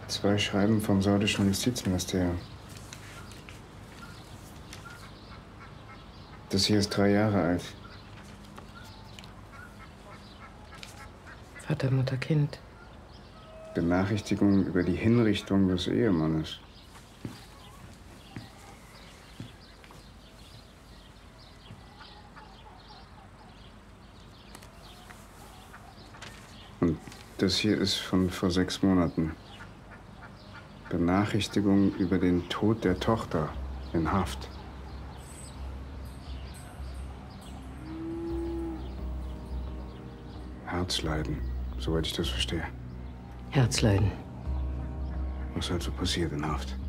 2 Schreiben vom saudischen Justizministerium. Das hier ist 3 Jahre alt. Vater, Mutter, Kind. Benachrichtigung über die Hinrichtung des Ehemannes. Und das hier ist von vor 6 Monaten. Benachrichtigung über den Tod der Tochter in Haft. Herzleiden, soweit ich das verstehe. Herzleiden. Was halt so passiert in Haft.